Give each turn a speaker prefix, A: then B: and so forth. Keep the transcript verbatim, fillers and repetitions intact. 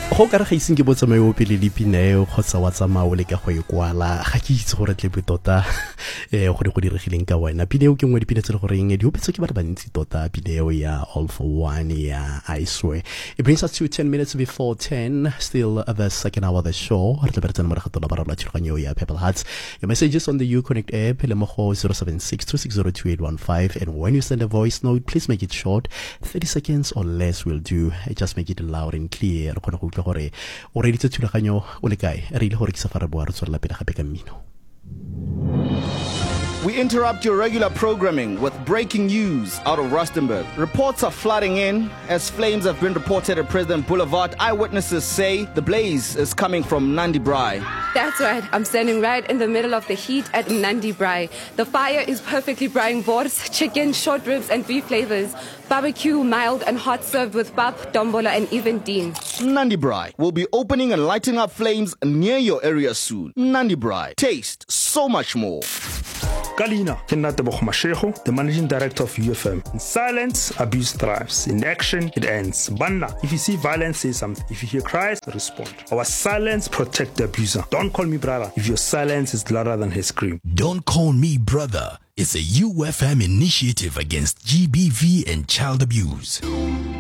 A: go ka re ga iseng ke botsamaye o pele le pineo kgotsa wa tsamaya o le ka go e kwala ga ke itse gore tle tota eh go go diregileng ka wena. Pineo ke ngwe dipina tse le goreng di hopetse ke ba le bantsi tota. Pineo ya All for One ya I Swear. It brings us to ten minutes before ten, still the second hour of the show. Re tla beretsana mo re gatola ba rona tshirganyo ya Purple Hearts. Your messages on the Uconnect app le mo go zero seven six two six zero two eight one five, and when you send a voice note, please make it short, thirty seconds or less will do. Just make it loud and clear. Re kgona go utlwa gore o reditse thulaganyo o le kae re ile gore ke safara boa re tswela pele gape ka mmino.
B: We interrupt your regular programming with breaking news out of Rustenburg. Reports are flooding in as flames have been reported at President Boulevard. Eyewitnesses say the blaze is coming from Nandi Braai.
C: That's right. I'm standing right in the middle of the heat at Nandi Braai. The fire is perfectly braaiing boars, chicken, short ribs, and beef flavors. Barbecue, mild and hot, served with pap, dombola, and even dean.
B: Nandi Braai will be opening and lighting up flames near your area soon. Nandi Braai. Taste so much more.
D: Kalina, Kinatabo Mashego, the managing director of U F M. In silence, abuse thrives. In action, it ends. Banda, if you see violence, say something. If you hear cries, respond. Our silence protect the abuser. Don't call me brother if your silence is louder than his scream.
E: Don't Call Me Brother is a U F M initiative against G B V and child abuse.